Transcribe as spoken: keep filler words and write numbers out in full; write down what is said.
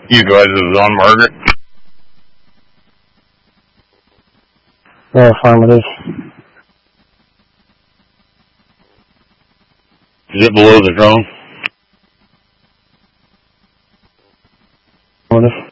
You guys is on Margaret? Yeah, affirmative. Is it below the drone? Affirmative.